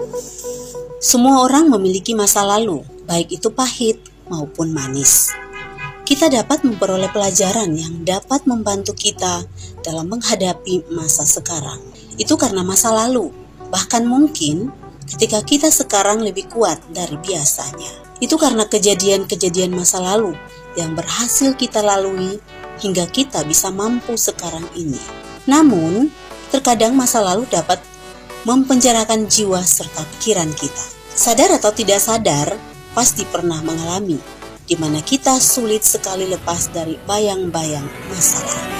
Semua orang memiliki masa lalu, baik itu pahit maupun manis. Kita dapat memperoleh pelajaran yang dapat membantu kita dalam menghadapi masa sekarang. Itu karena masa lalu, bahkan mungkin ketika kita sekarang lebih kuat dari biasanya. Itu karena kejadian-kejadian masa lalu yang berhasil kita lalui hingga kita bisa mampu sekarang ini. Namun, terkadang masa lalu dapat mempenjarakan jiwa serta pikiran kita. Sadar atau tidak sadar, pasti pernah mengalami, di mana kita sulit sekali lepas dari bayang-bayang masa lalu.